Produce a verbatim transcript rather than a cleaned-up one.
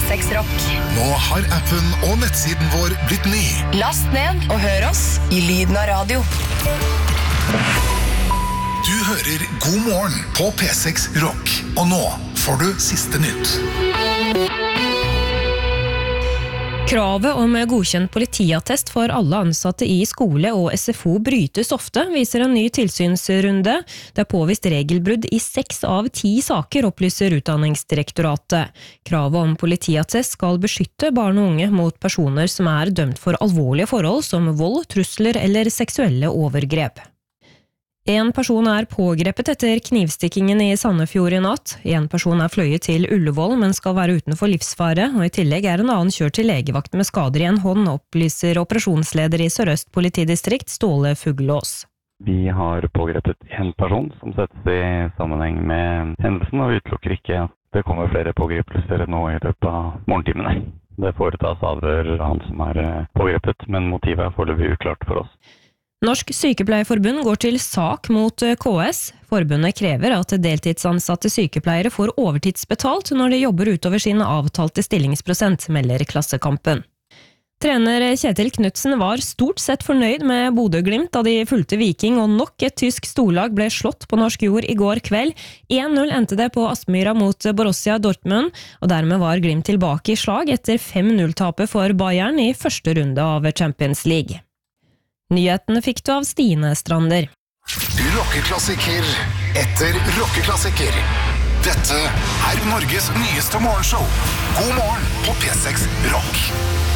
seks Rock. Nå har appen og nettsiden vår blitt ny. Last ned og hør oss i lyden av radio. Du hører God morgen på P seks Rock. Og nå får du siste nytt. Kravet om godkjent politiattest for alle ansatte i skole og S F O brytes ofte, viser en ny tilsynsrunde. Det er påvist regelbrudd i seks av ti saker, opplyser Utdanningsdirektoratet. Kravet om politiattest skal beskytte barn og unge mot personer som er dømt for alvorlige forhold som vold, trusler eller seksuelle overgrep. En person er pågrepet etter knivstikkingen i Sandefjord i natt. En person er fløyet til Ullevål, men skal være utenfor livsfare, og i tillegg er en annen kjørt til legevakt med skader i en hånd, opplyser operasjonsleder i Sør-Øst politidistrikt, Ståle Fuglås. Vi har pågrepet en person som settes i sammenheng med hendelsen, og utelukker ikke at det kommer flere pågripelser nå i løpet av morgentimene. Det foretas avhør han som er pågrepet, men motivet er foreløpig uklart for oss. Norsk Sykepleierforbund går til sak mot K S. Forbundet krever at deltidsansatte sykepleiere får overtidsbetalt når de jobber utover sin avtalte stillingsprosent, melder Klassekampen. Trener Kjetil Knutsen var stort sett fornøyd med Bodø/Glimt da de fulgte Viking, og nok et tysk storlag ble slått på norsk jord i går kveld. en null endte det på Aspmyra mot Borussia Dortmund, og dermed var Glimt tilbake i slag etter fem null-tapet for Bayern i første runde av Champions League. Nyhetene fikk du av Stine Strander. Rockeklassiker etter rockeklassiker. Dette er Norges nyeste morgenshow. God morgen på P seks Rock.